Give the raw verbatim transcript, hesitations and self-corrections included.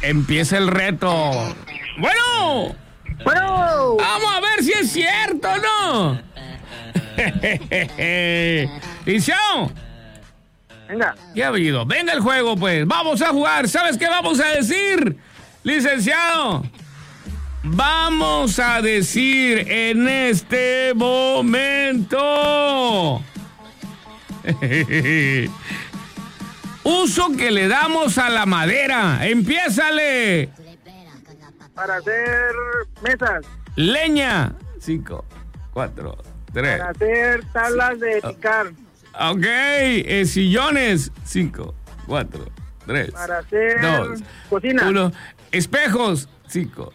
Empieza el reto. Bueno. Bueno. Vamos a ver si es cierto o no. Licenciado. Venga. ¿Qué ha habido? Venga el juego, pues. Vamos a jugar. ¿Sabes qué vamos a decir, licenciado? Vamos a decir en este momento uso que le damos a la madera. Empiézale. Para hacer mesas. Leña. Cinco, cuatro, tres. Para hacer tablas de picar. Ok. Eh, sillones. Cinco, cuatro, tres. Para hacer dos, cocina. uno. Espejos. Cinco,